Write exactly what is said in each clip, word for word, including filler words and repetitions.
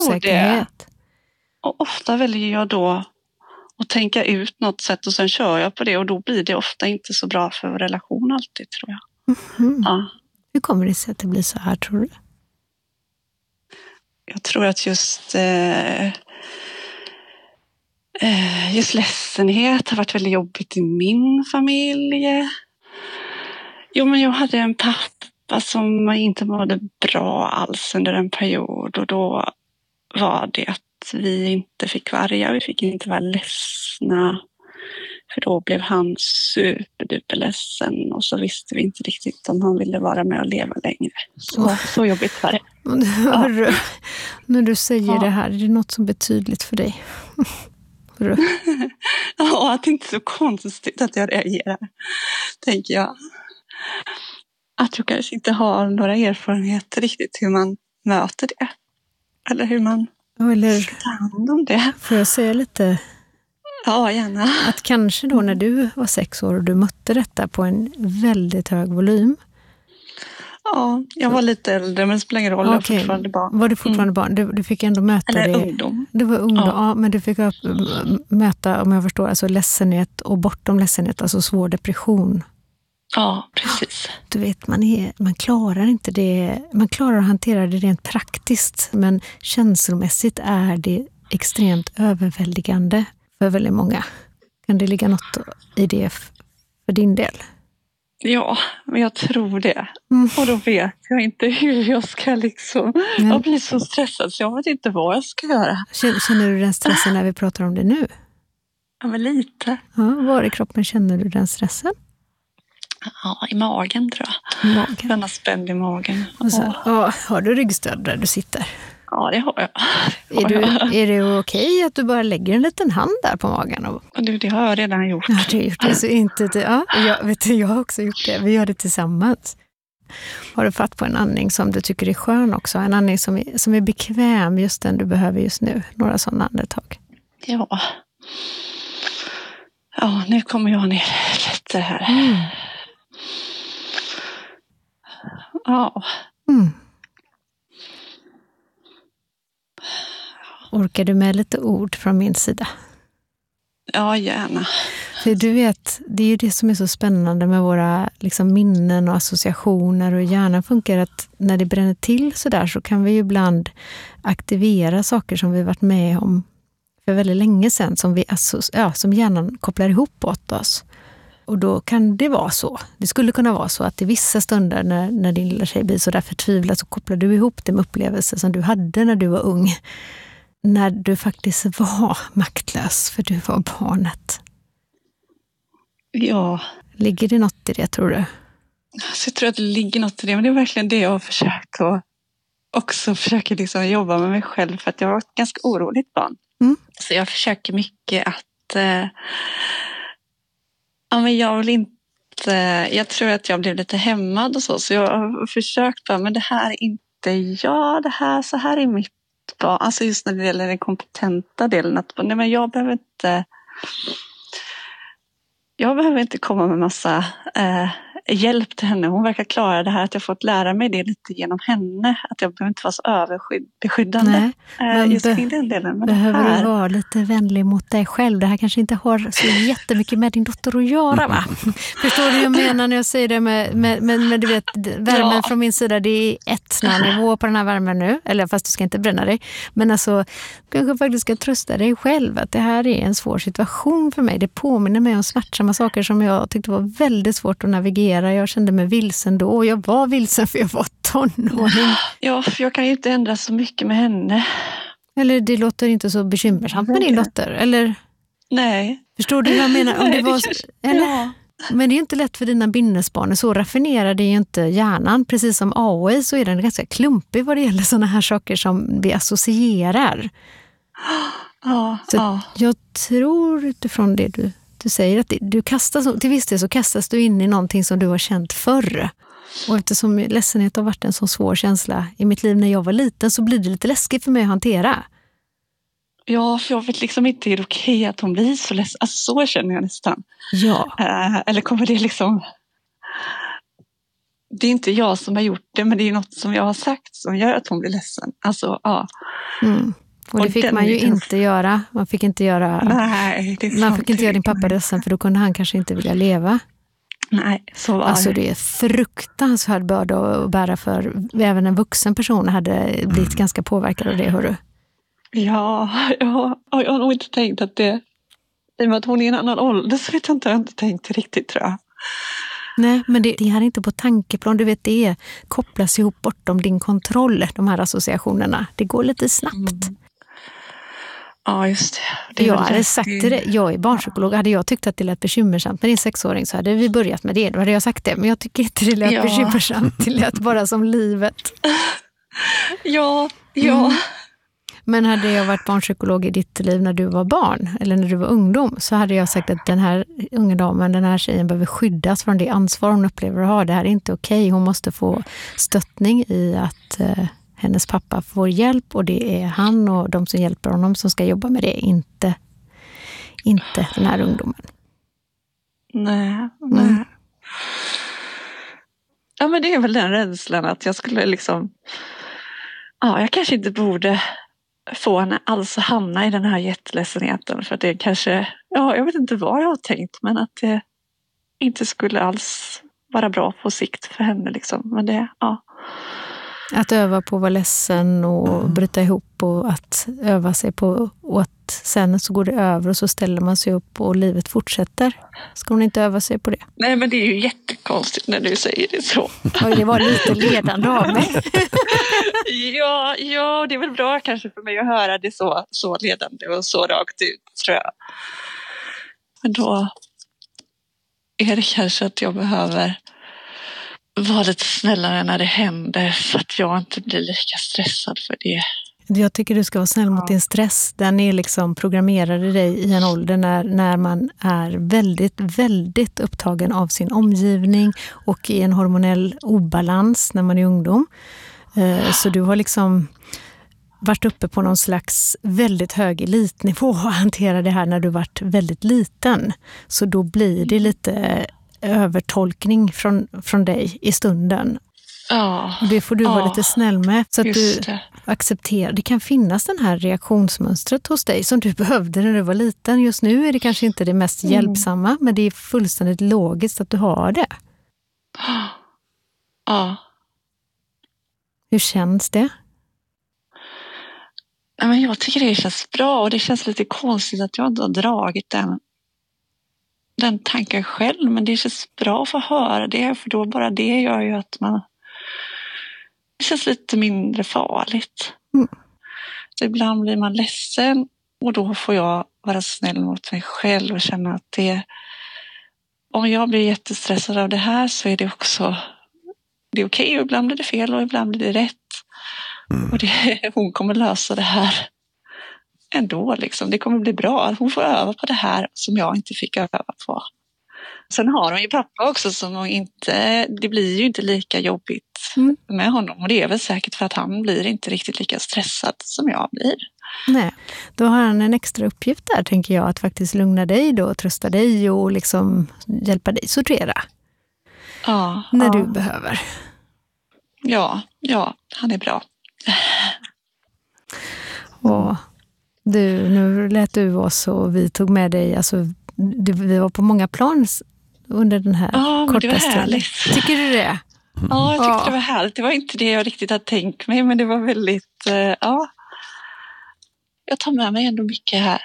osäkerhet. Och ofta väljer jag då att tänka ut något sätt och sen kör jag på det och då blir det ofta inte så bra för vår relation alltid, tror jag. Mm. Ja. Hur kommer det sig att det blir så här, tror du? Jag tror att just, eh, eh, just ledsenhet har varit väldigt jobbigt i min familj. Jo, men jag hade en pappa som inte mådde bra alls under en period och då var det att vi inte fick vara arga, vi fick inte vara ledsna. För då blev han superduper ledsen och så visste vi inte riktigt om han ville vara med och leva längre. Så, så jobbigt var det. Ja. Du, när du säger ja. det här, är det något som betyder tydligt för dig? Ja, att det inte är så konstigt att jag reagerar, tänker jag. Att jag kanske inte har några erfarenheter riktigt hur man möter det. Eller hur man Eller, tar hand om det. Får jag säga lite? Ja, gärna. Att kanske då när du var sex år och du mötte detta på en väldigt hög volym. Ja, jag var lite äldre men det spelar ingen roll, jag var okay. fortfarande barn. Var du fortfarande mm. barn? Du, du fick ändå möta Eller det. Eller ungdom. Det var ungdom, ja. ja. Men du fick upp, möta, om jag förstår, alltså ledsenhet och bortom ledsenhet, alltså svår depression. Ja, precis. Du vet, man, är, man klarar inte det, man klarar att hantera det rent praktiskt, men känslomässigt är det extremt överväldigande för väldigt många. Kan det ligga något i det för din del? Ja, men jag tror det. Mm. Och då vet jag inte hur jag ska liksom... Ja. Jag blir så stressad så jag vet inte vad jag ska göra. Känner du den stressen när vi pratar om det nu? Ja, men lite. Ja, var i kroppen känner du den stressen? Ja, i magen tror jag. Magen. Den har spänd i magen. Och så, ja, har du ryggstöd där du sitter? Ja, det har jag. Det har är, du, jag. är det okej att du bara lägger en liten hand där på magen? Och... Du, det har jag redan gjort. Ja, det har gjort det. Så inte det. Ja, jag, vet du, jag har också gjort det. Vi gör det tillsammans. Har du fatt på en andning som du tycker är skön också? En andning som är, som är bekväm, just den du behöver just nu. Några sådana andetag. Ja. Ja, nu kommer jag ner lite här. Mm. Ja. Mm. Orkar du med lite ord från min sida? Ja, gärna. För du vet, det är ju det som är så spännande med våra liksom, minnen och associationer och hjärnan funkar att när det bränner till så där så kan vi ju ibland aktivera saker som vi varit med om för väldigt länge sedan som, vi associ- ja, som hjärnan kopplar ihop åt oss. Och då kan det vara så. Det skulle kunna vara så att i vissa stunder när, när din lilla tjej blir så där förtvivlad så kopplar du ihop det med upplevelser som du hade när du var ung. När du faktiskt var maktlös för du var barnet. Ja. Ligger det något i det, tror du? Så jag tror att det ligger något i det, men det är verkligen det jag har försökt att också försöka liksom jobba med mig själv för att jag var ett ganska oroligt barn. Mm. Så jag försöker mycket att eh, ja, men jag vill inte, jag tror att jag blev lite hämmad och så, så jag har försökt bara, men det här är inte jag, det här, så här är mitt barn. Alltså just när det gäller den kompetenta delen, att nej, men jag behöver inte jag behöver inte komma med massa eh, hjälp till henne. Hon verkar klara det här, att jag fått lära mig det lite genom henne. Att jag behöver inte vara så överbeskyddande. Nej, eh, just be- kring den delen. Men behöver här... du vara lite vänlig mot dig själv? Det här kanske inte har så jättemycket med din dotter att göra, va? Förstår du vad jag menar när jag säger det med, med, med, med du vet, värmen ja. Från min sida, det är ett nivå på den här värmen nu. Eller fast du ska inte bränna dig. Men alltså, kanske faktiskt ska trösta dig själv att det här är en svår situation för mig. Det påminner mig om smärtsamma saker som jag tyckte var väldigt svårt att navigera. Jag kände mig vilsen då och jag var vilsen för jag var tonåring. Ja, för jag kan ju inte ändra så mycket med henne. Eller det låter inte så bekymmersamt med din dotter, eller? Nej. Förstår du vad jag menar? Om Nej, det var, det kanske, eller? Ja. Men det är ju inte lätt för dina binnesbarn. Så raffinerad är ju inte hjärnan. Precis som A O I så är den ganska klumpig vad det gäller sådana här saker som vi associerar. Ja, så ja. Jag tror utifrån det du, du säger att du kastas, till viss del så kastas du in i någonting som du har känt förr. Och eftersom ledsenhet har varit en så svår känsla i mitt liv när jag var liten så blir det lite läskigt för mig att hantera. Ja, för jag vet liksom inte, är det okej att hon blir så ledsen? Alltså så känner jag nästan. Ja. Uh, eller kommer det liksom... det är inte jag som har gjort det, men det är något som jag har sagt som gör att hon blir ledsen. Alltså, ja. Mm. Och det Och fick den man ju kan- inte göra. Man fick inte göra, Nej, det är man sant. fick inte göra din pappa ledsen, för då kunde han kanske inte vilja leva. Nej, så var Alltså det. det är fruktansvärd börda att bära för. Även en vuxen person hade blivit ganska påverkad av det, hörru. Ja, ja, och jag har nog inte tänkt att det... I och med att hon är i en annan ålder så vet jag inte, jag har inte tänkt riktigt, tror jag. Nej, men det, det här är inte på tankeplan. Du vet, det kopplas ihop bortom din kontroll, de här associationerna. Det går lite snabbt. Mm. Ja, just det. det För jag är väl hade det. sagt till det, jag är barnpsykolog, hade jag tyckt att det lät bekymmersamt med din sexåring så hade vi börjat med det, då hade jag sagt det. Men jag tycker inte det lät Ja. bekymmersamt, det lät bara som livet. Ja, ja. Mm. Men hade jag varit barnpsykolog i ditt liv när du var barn eller när du var ungdom, så hade jag sagt att den här unga damen, den här tjejen behöver skyddas från det ansvar hon upplever att ha. Det här är inte okej. Hon måste få stöttning i att eh, hennes pappa får hjälp, och det är han och de som hjälper honom som ska jobba med det, inte, inte den här ungdomen. Nej, nej. Mm. Ja, men det är väl den rädslan att jag skulle liksom... Ja, jag kanske inte borde få henne alls hamna i den här jätteledsenheten, för att det kanske... Ja, jag vet inte vad jag har tänkt, men att det inte skulle alls vara bra på sikt för henne liksom. Men det, ja. Att öva på att vara ledsen och bryta ihop, och att öva sig på och att sen så går det över och så ställer man sig upp och livet fortsätter. Ska hon inte öva sig på det? Nej, men det är ju jättekonstigt när du säger det så. Oj, det var lite ledande av mig. Ja, ja, det är väl bra kanske för mig att höra det så, så ledande och så rakt ut, tror jag. Men då är det kanske att jag behöver vara lite snällare när det händer, så att jag inte blir lika stressad för det. Jag tycker du ska vara snäll mot din stress. Den är liksom programmerad i dig i en ålder när, när man är väldigt, väldigt upptagen av sin omgivning och i en hormonell obalans när man är ungdom. Så du har liksom varit uppe på någon slags väldigt hög elitnivå och hanterat det här när du varit väldigt liten. Så då blir det lite övertolkning från, från dig i stunden. Ja. Och det får du vara ja, lite snäll med, så att du det. accepterar. Det kan finnas den här reaktionsmönstret hos dig som du behövde när du var liten. Just nu är det kanske inte det mest mm. hjälpsamma, men det är fullständigt logiskt att du har det. Ja. Hur känns det? Ja, men jag tycker det känns bra, och det känns lite konstigt att jag inte har dragit den, den tanken själv, men det känns bra att få höra det, för då bara det gör ju att man det känns lite mindre farligt. Mm. Så ibland blir man ledsen, och då får jag vara snäll mot mig själv och känna att det, om jag blir jättestressad av det här så är det också det är okej, och ibland blir det fel och ibland blir det rätt. Mm. Och det, hon kommer lösa det här ändå. Liksom. Det kommer bli bra. Hon får öva på det här som jag inte fick öva på. Sen har hon ju pappa också som hon inte... Det blir ju inte lika jobbigt mm. med honom. Och det är väl säkert för att han blir inte riktigt lika stressad som jag blir. Nej, då har han en extra uppgift där, tänker jag. Att faktiskt lugna dig då, och trösta dig och liksom hjälpa dig sortera. Ja. När ja. du behöver. Ja, ja, han är bra. Och du, nu lät du oss och vi tog med dig, alltså du, vi var på många plan under den här ja, korta det var stunden. härligt. Tycker du det? Ja, jag tyckte ja. det var härligt. Det var inte det jag riktigt hade tänkt mig, men det var väldigt, uh, ja. Jag tar med mig ändå mycket här.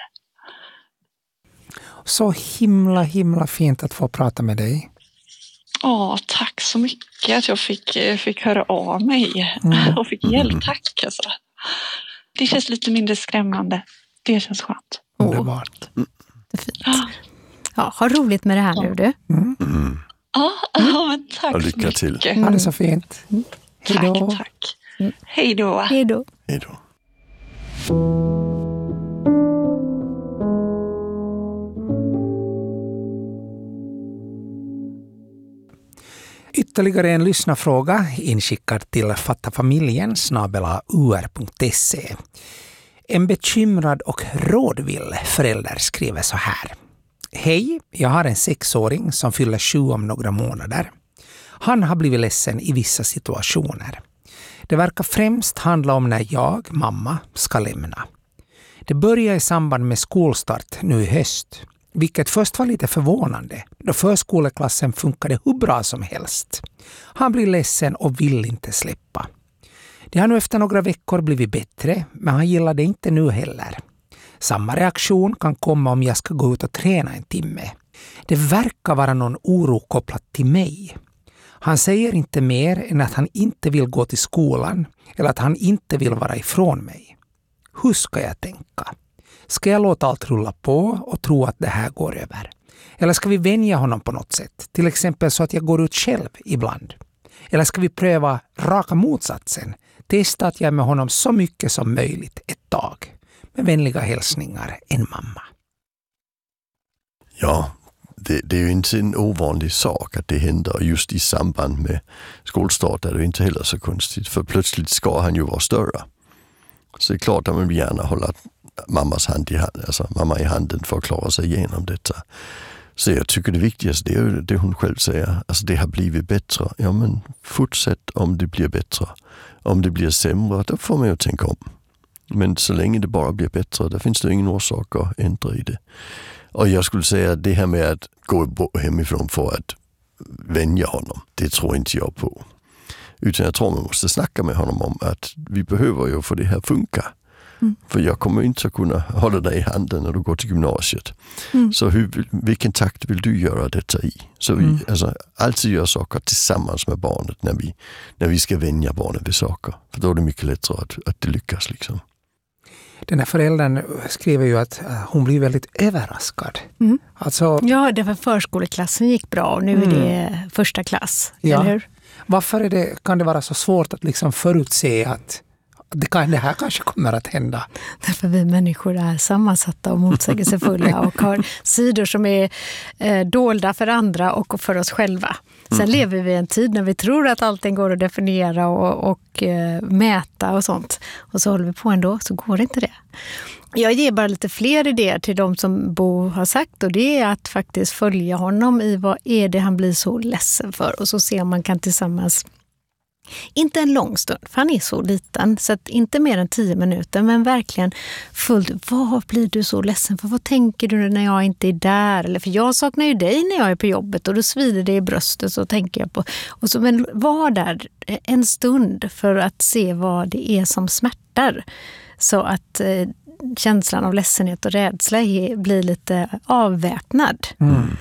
Så himla, himla fint att få prata med dig. Ja, tack så mycket att jag fick, fick höra av mig mm. och fick hjälp. Tack alltså. Det känns lite mindre skrämmande. Det känns skönt. Underbart. Oh, det är fint. Ja, ha roligt med det här nu, du. Mm. Mm. Ja, ja, men tack och lycka till. mycket. Mm. Ha det så fint. Hej då. Tack, tack. Mm. Hej då. Hej då. Hej då. Ytterligare en lyssnarfråga inskickad till fattafamiljen snabel-a u r punkt se. En bekymrad och rådvill förälder skriver så här. Hej, jag har en sexåring som fyller sju om några månader. Han har blivit ledsen i vissa situationer. Det verkar främst handla om när jag, mamma, ska lämna. Det börjar i samband med skolstart nu i höst, vilket först var lite förvånande då förskoleklassen funkade hur bra som helst. Han blir ledsen och vill inte släppa. Det har nu efter några veckor blivit bättre, men han gillar det inte nu heller. Samma reaktion kan komma om jag ska gå ut och träna en timme. Det verkar vara någon oro kopplat till mig. Han säger inte mer än att han inte vill gå till skolan eller att han inte vill vara ifrån mig. Hur ska jag tänka? Ska jag låta allt rulla på och tro att det här går över? Eller ska vi vänja honom på något sätt? Till exempel så att jag går ut själv ibland. Eller ska vi pröva raka motsatsen? Testa att jag är med honom så mycket som möjligt ett tag. Med vänliga hälsningar, en mamma. Ja, det, det är ju inte en ovanlig sak att det händer just i samband med skolstart. Är det inte heller så konstigt. För plötsligt ska han ju vara större. Så det är klart att man vill gärna hålla mammas hand i, alltså mamma i handen för att klara sig igenom detta. Så jag tycker det viktigaste det är ju det hon själv säger. Alltså det har blivit bättre. Ja men fortsätt om det blir bättre. Om det blir sämre, då får man ju tänka om. Men så länge det bara blir bättre, då finns det ingen orsak att ändra i det. Och jag skulle säga att det här med att gå hemifrån för att vänja honom, det tror inte jag på. Utan jag tror man måste snacka med honom om att vi behöver ju få det här funka. Mm. För jag kommer inte att kunna hålla dig i handen när du går till gymnasiet. Mm. Så hur, vilken takt vill du göra detta i? Så vi mm. alltså, alltid gör saker tillsammans med barnet när vi, när vi ska vänja barnet vid saker. För då är det mycket lättare att, att det lyckas liksom. Den här föräldern skriver ju att hon blir väldigt överraskad. Mm. Alltså, ja, det var förskoleklassen gick bra och nu mm. är det första klass, ja. Eller hur? Varför är det, kan det vara så svårt att liksom förutse att det, kan, det här kanske kommer att hända? Därför vi människor är sammansatta och motsägelsefulla och har sidor som är eh, dolda för andra och för oss själva. Sen mm. lever vi i en tid när vi tror att allting går att definiera och, och eh, mäta och sånt. Och så håller vi på ändå, så går det inte det. Jag ger bara lite fler idéer till de som Bo har sagt, och det är att faktiskt följa honom i vad är det han blir så ledsen för, och så ser man kan tillsammans, inte en lång stund, för han är så liten, så att inte mer än tio minuter, men verkligen fullt, vad blir du så ledsen för? Vad tänker du när jag inte är där? Eller för jag saknar ju dig när jag är på jobbet och då svider det i bröstet, så tänker jag på. Och så, men var där en stund för att se vad det är som smärtar, så att eh, känslan av ledsenhet och rädsla blir lite avväpnad. Mm.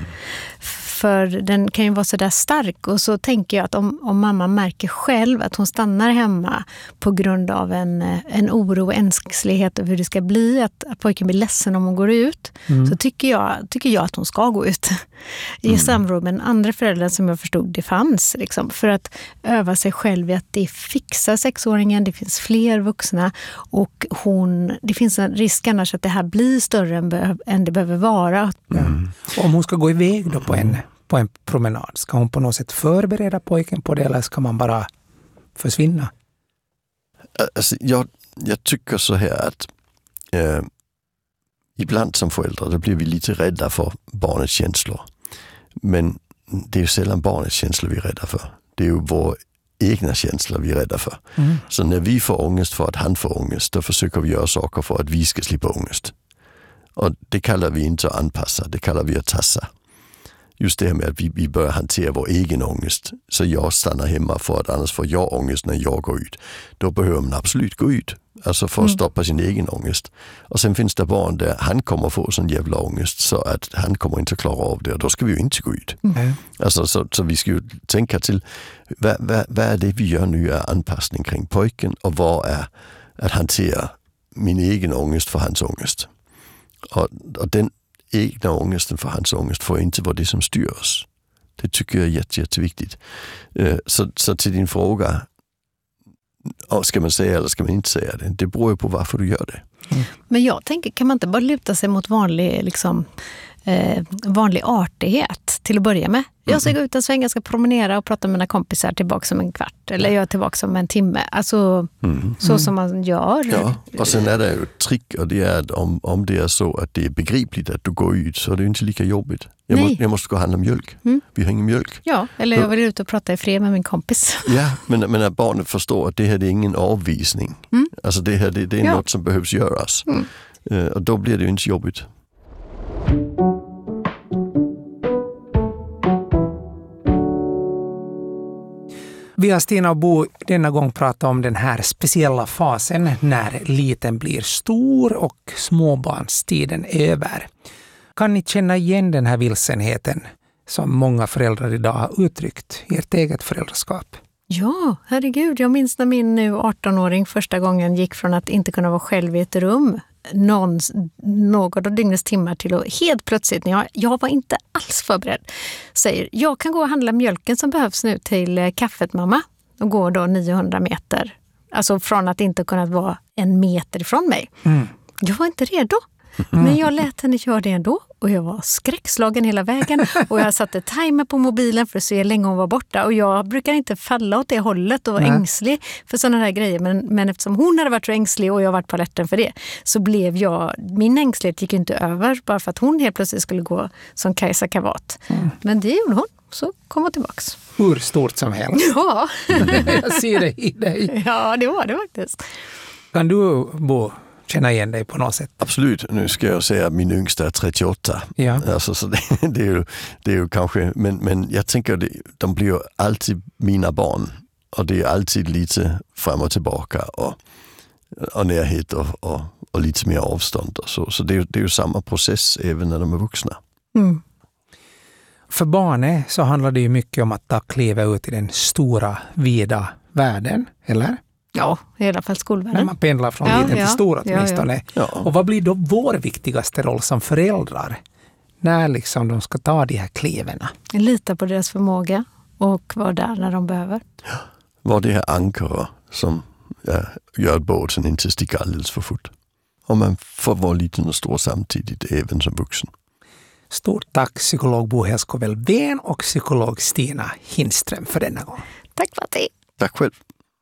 För den kan ju vara så där stark, och så tänker jag att om, om mamma märker själv att hon stannar hemma på grund av en, en oro och ängslighet över hur det ska bli, att, att pojken blir ledsen om hon går ut, mm. så tycker jag, tycker jag att hon ska gå ut i mm. samråd med en andra föräldrar som jag förstod det fanns, liksom, för att öva sig själv i att det fixar sexåringen, det finns fler vuxna, och hon, det finns en risk annars att det här blir större än, be, än det behöver vara. Mm. Om hon ska gå iväg då på en på en promenad, ska hon på något sätt förbereda pojken på det, eller ska man bara försvinna? Alltså, jag, jag tycker så här att eh, ibland som föräldrar då blir vi lite rädda för barnets känslor. Men det är ju sällan barnets känslor vi är rädda för. Det är ju våra egna känslor vi är rädda för. Mm. Så när vi får ångest för att han får ångest, då försöker vi göra saker för att vi ska slippa ångest. Och det kallar vi inte att anpassa, det kallar vi att tassa. Just det här med att vi, vi börjar hantera vår egen ångest. Så jag stannar hemma för att annars får jag ångest när jag går ut. Då behöver man absolut gå ut. Alltså för att mm. stoppa sin egen ångest. Och sen finns det barn där han kommer få sån jävla ångest så att han kommer inte klara av det. Och då ska vi ju inte gå ut. Mm. Alltså, så, så vi ska ju tänka till vad, vad, vad är det vi gör nu är anpassning kring pojken, och vad är att hantera min egen ångest för hans ångest. Och, och den egna ångesten för hans ångest får inte vara det som styr oss. Det tycker jag är jätte, jätteviktigt. Så, så till din fråga, ska man säga eller ska man inte säga det? Det beror ju på varför du gör det. Mm. Men jag tänker, kan man inte bara luta sig mot vanlig liksom, eh, vanlig artighet till att börja med. Jag ska gå ut en sväng, jag ska promenera och prata med mina kompisar tillbaka som en kvart. Eller jag är tillbaka som en timme. Alltså mm. så som man gör. Ja, och sen är det ju ett trick och det är att om, om det är så att det är begripligt att du går ut så är det inte lika jobbigt. Jag, må, jag måste gå och handla mjölk. Mm. Vi har ingen mjölk. Ja, eller jag vill ut och prata i fred med min kompis. Ja, men, men att barnet förstår att det här är ingen avvisning. Mm. Alltså det här det, det är ja. något som behövs göras. Mm. Uh, och då blir det ju inte jobbigt. Vi har Stina och Bo denna gång pratat om den här speciella fasen när liten blir stor och småbarnstiden över. Kan ni känna igen den här vilsenheten som många föräldrar idag har uttryckt i ert eget föräldraskap? Ja, herregud. Jag minns när min nu arton-åring första gången gick från att inte kunna vara själv i ett rum någon, något av dygnets timmar till att helt plötsligt, när jag, jag var inte alls förberedd, säger jag kan gå och handla mjölken som behövs nu till kaffet mamma och går då niohundra meter. Alltså från att inte kunna vara en meter ifrån mig. Mm. Jag var inte redo. Men jag lät henne göra det ändå och jag var skräckslagen hela vägen och jag satte timer på mobilen för att se hur länge hon var borta och jag brukar inte falla åt det hållet och vara Nej. ängslig för sådana här grejer, men, men eftersom hon hade varit så ängslig och jag varit på alerten för det så blev jag, min ängslighet gick inte över bara för att hon helt plötsligt skulle gå som Kajsa Kavat. Mm. Men det gjorde hon, så kom hon tillbaks. Hur stort som helst. Ja. Jag ser det i dig. Ja, det var det faktiskt. Kan du, Bo, känna igen dig på något sätt? Absolut. Nu ska jag säga att min yngsta är trettioåtta. Ja. Alltså, så det, det, är ju, det är ju kanske, men, men jag tänker att de blir ju alltid mina barn. Och det är alltid lite fram och tillbaka och, och närhet och, och, och lite mer avstånd. Och så så det, det är ju samma process även när de är vuxna. Mm. För barnet så handlar det ju mycket om att ta kliva ut i den stora, vida världen, eller? Ja, i alla fall skolvärlden. När man pendlar från ja, liten ja, till stor åtminstone. Ja, ja. Och vad blir då vår viktigaste roll som föräldrar när liksom de ska ta de här kliverna? Lita på deras förmåga och vara där när de behöver. Ja, var det här ankare som ja, gör att båten inte sticker alldeles för fort. Och man får vara liten och stor samtidigt även som vuxen. Stort tack psykolog Bo Helskovel-Ven och psykolog Stina Hindström för denna gång. Tack för det. Tack själv.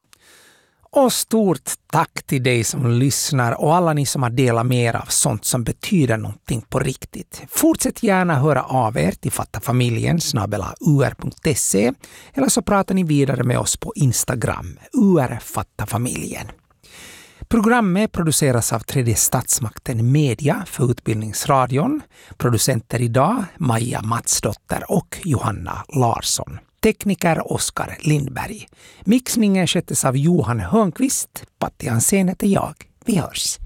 Och stort tack till dig som lyssnar och alla ni som har delat med er av sånt som betyder någonting på riktigt. Fortsätt gärna höra av er till fattafamiljen snabel-a u r punkt se eller så pratar ni vidare med oss på Instagram, U R Fattafamiljen. Programmet produceras av Tredje Statsmakten Media för Utbildningsradion. Producenter idag Maja Matsdotter och Johanna Larsson. Tekniker Oskar Lindberg. Mixningen sköttes av Johan Hörnqvist. Patti Hansén heter jag. Vi hörs.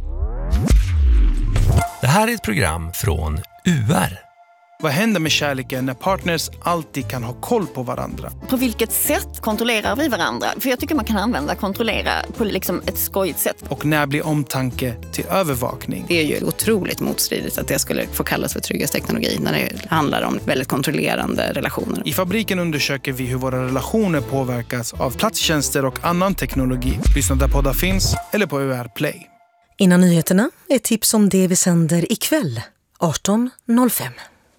Det här är ett program från U R. Vad händer med kärleken när partners alltid kan ha koll på varandra? På vilket sätt kontrollerar vi varandra? För jag tycker man kan använda kontrollera på liksom ett skojigt sätt. Och när blir omtanke till övervakning? Det är ju otroligt motstridigt att det skulle få kallas för trygghetsteknologi när det handlar om väldigt kontrollerande relationer. I Fabriken undersöker vi hur våra relationer påverkas av platstjänster och annan teknologi. Lyssna där poddar finns eller på U R Play. Innan nyheterna är tips om det vi sänder ikväll arton noll fem.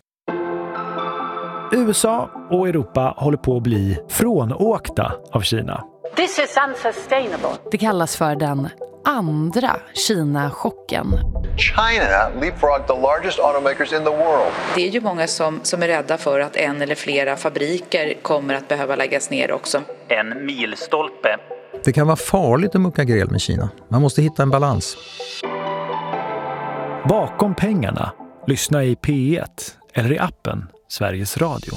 U S A och Europa håller på att bli frånåkta av Kina. This is unsustainable. Det kallas för den andra Kina-chocken. China leapfrogged the largest automakers in the world. Det är ju många som, som är rädda för att en eller flera fabriker kommer att behöva läggas ner också. En milstolpe. Det kan vara farligt att mucka gräl med Kina. Man måste hitta en balans. Bakom pengarna. Lyssna i P ett eller i appen Sveriges Radio.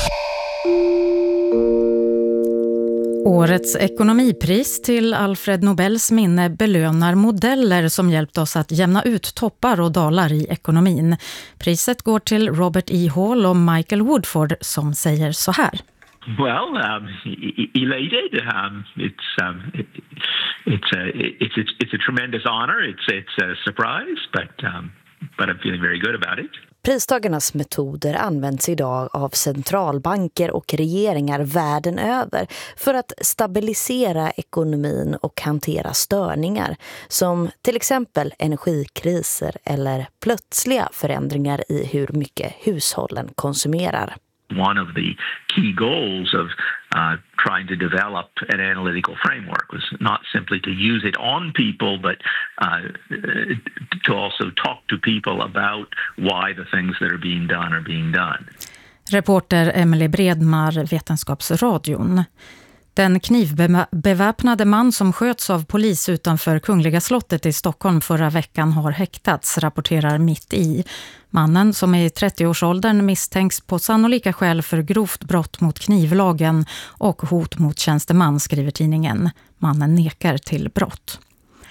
Årets ekonomipris till Alfred Nobels minne belönar modeller som hjälpt oss att jämna ut toppar och dalar i ekonomin. Priset går till Robert E. Hall och Michael Woodford som säger så här. Well, um, elated. Um, it's um, it, it's a it's it's it's a tremendous honor. It's it's a surprise, but um, but I'm feeling very good about it. Pristagarnas metoder används idag av centralbanker och regeringar världen över för att stabilisera ekonomin och hantera störningar som till exempel energikriser eller plötsliga förändringar i hur mycket hushållen konsumerar. One of the key goals of uh, trying to develop an analytical framework was not simply to use it on people, but uh, to also talk to people about why the things that are being done are being done. Reporter Emily Bredmar, Vetenskapsradion. Den knivbeväpnade man som sköts av polis utanför Kungliga slottet i Stockholm förra veckan har häktats, rapporterar Mitt i. Mannen, som är i trettioårsåldern, misstänks på sannolika skäl för grovt brott mot knivlagen och hot mot tjänsteman, skriver tidningen. Mannen nekar till brott.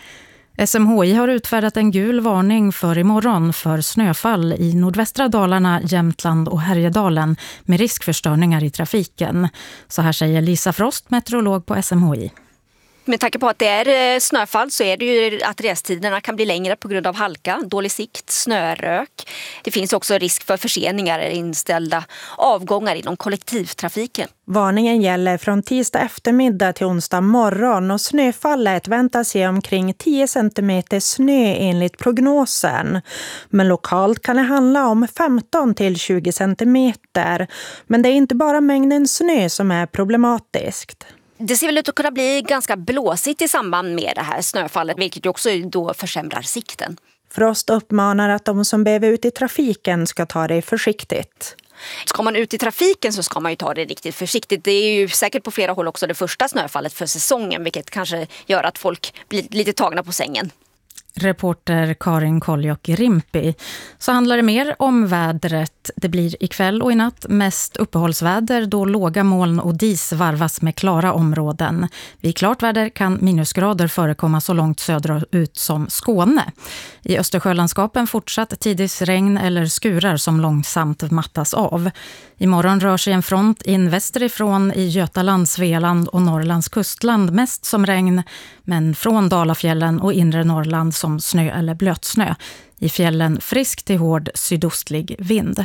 S M H I har utfärdat en gul varning för imorgon för snöfall i nordvästra Dalarna, Jämtland och Härjedalen med risk för störningar i trafiken. Så här säger Lisa Frost, meteorolog på S M H I. Med tanke på att det är snöfall så är det ju att restiderna kan bli längre på grund av halka, dålig sikt, snörök. Det finns också risk för förseningar eller inställda avgångar inom kollektivtrafiken. Varningen gäller från tisdag eftermiddag till onsdag morgon och snöfallet väntas ge omkring tio centimeter snö enligt prognosen. Men lokalt kan det handla om femton till tjugo centimeter. Men det är inte bara mängden snö som är problematiskt. Det ser väl ut att kunna bli ganska blåsigt i samband med det här snöfallet, vilket ju också då försämrar sikten. Frost uppmanar att de som behöver ut i trafiken ska ta det försiktigt. Ska man ut i trafiken så ska man ju ta det riktigt försiktigt. Det är ju säkert på flera håll också det första snöfallet för säsongen, vilket kanske gör att folk blir lite tagna på sängen. Reporter Karin Koljok-Rimpi. Så handlar det mer om vädret. Det blir ikväll och i natt mest uppehållsväder då låga moln och dis varvas med klara områden. Vid klart väder kan minusgrader förekomma så långt söderut som Skåne. I Östersjölandskapen fortsatt tidigt regn eller skurar som långsamt mattas av. Imorgon rör sig en front in västerifrån i Götaland, Svealand och Norrlands kustland mest som regn, men från Dalafjällen och inre Norrland som snö eller blötsnö. I fjällen frisk till hård sydostlig vind.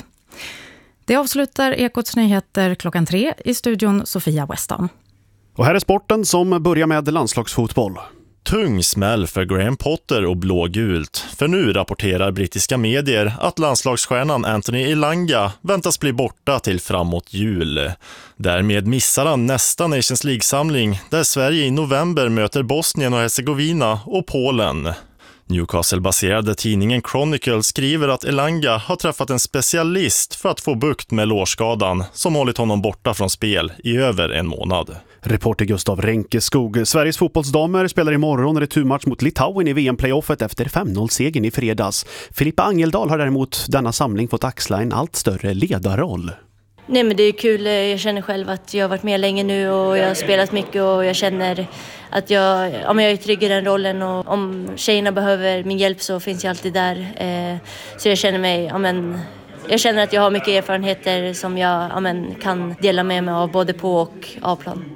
Det avslutar Ekots nyheter klockan tre i studion Sofia Weston. Och här är sporten som börjar med landslagsfotboll. Tung smäll för Graham Potter och blågult. För nu rapporterar brittiska medier att landslagsstjärnan Anthony Elanga väntas bli borta till framåt jul. Därmed missar han nästa Nations League-samling där Sverige i november möter Bosnien och Herzegovina och Polen. Newcastle-baserade tidningen Chronicle skriver att Elanga har träffat en specialist för att få bukt med lårskadan som hållit honom borta från spel i över en månad. Reporter Gustav Renkeskog. Sveriges fotbollsdamer spelar imorgon returmatch mot Litauen i V M-playoffet efter fem noll-segern i fredags. Filippa Angeldal har däremot denna samling fått axla en allt större ledarroll. Nej, men det är kul. Jag känner själv att jag har varit med länge nu och jag har spelat mycket och jag känner att jag, ja, men jag är trygg i den rollen och om tjejerna behöver min hjälp så finns jag alltid där. Eh, så jag känner mig, ja, men, jag känner att jag har mycket erfarenheter som jag, ja, men, kan dela med mig av både på och A-plan.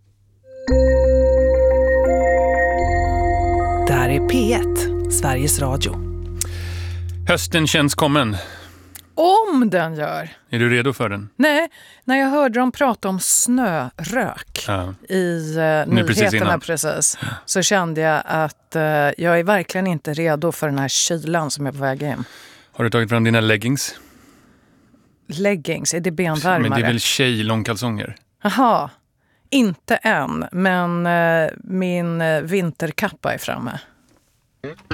Det här är P ett, Sveriges Radio. Hösten känns kommen. Om den gör. Är du redo för den? Nej, när jag hörde dem prata om snörök ja. i uh, nyheterna precis, precis så kände jag att uh, jag är verkligen inte redo för den här kylan som är på väg in. Har du tagit fram dina leggings? Leggings, är det benvärmare? Men det är väl tjej-långkalsonger? Jaha, inte än, men uh, min uh, vinterkappa är framme.